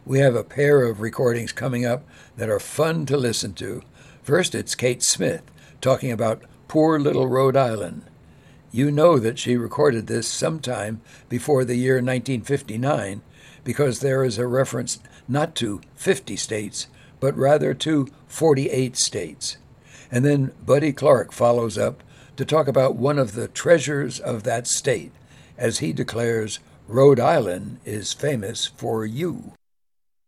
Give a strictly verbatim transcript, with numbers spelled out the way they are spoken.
We have a pair of recordings coming up that are fun to listen to. First, it's Kate Smith talking about poor little Rhode Island. You know that she recorded this sometime before the year nineteen fifty-nine because there is a reference not to fifty states, but rather to forty-eight states. And then Buddy Clark follows up to talk about one of the treasures of that state, as he declares Rhode Island is famous for you.